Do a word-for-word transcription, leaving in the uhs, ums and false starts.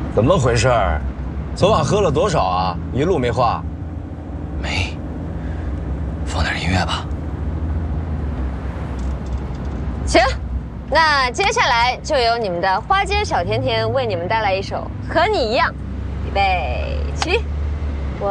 怎么回事？昨晚喝了多少啊？一路没话。 没。放点音乐吧。 行，那接下来就由你们的花街小甜甜为你们带来一首《和你一样》，预备起。